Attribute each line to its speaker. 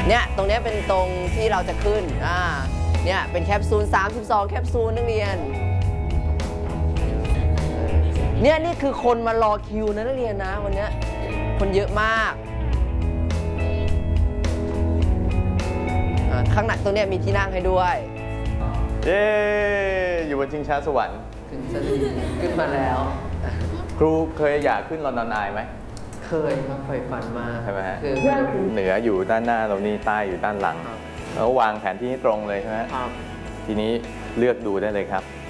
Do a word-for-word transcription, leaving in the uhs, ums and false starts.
Speaker 1: เนี่ยตรงนี้เป็นตรงที่เราจะขึ้นอ่าเนี่ยเป็นแคปซูลสามสิบสองแคปซูลนักเรียนเนี่ยนี่คือคนมารอคิวนะนักเรียนนะวันนี้คนเยอะมากข้างหน้าตรงนี้มีที่นั่งให้ด้วย
Speaker 2: เย้อยู่บนชิงช้าสวรรค์
Speaker 1: ขึ้นสลีขึ้นมาแล้ว
Speaker 2: ครูเคยอยากขึ้นลอนดอนอายไหม
Speaker 1: เคยครับเคยฝันมา
Speaker 2: ใช่ไหมฮะ
Speaker 1: คือ
Speaker 2: เหนืออยู่ด้านหน้าตรงนี้ใต้อยู่ด้านหลังแล้ววางแผนที่ให้ตรงเลยใช่ไหมครับทีนี้เลือกดูได้เลยครับ